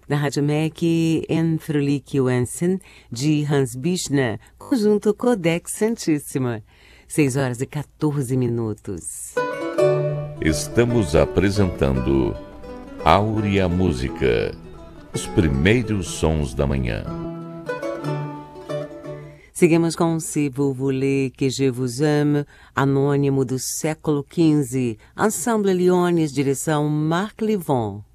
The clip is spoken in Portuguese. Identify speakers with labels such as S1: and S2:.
S1: Da Rádio MEC, En Fröhliche Wensen, de Hans Bichner, conjunto Codex Santíssima. 6h14.
S2: Estamos apresentando Áurea Música, os primeiros sons da manhã.
S1: Seguimos com Si Vous Voulez Que Je Vous Aime, anônimo do século XV, Ensemble Lyonnes, direção Marc Livon.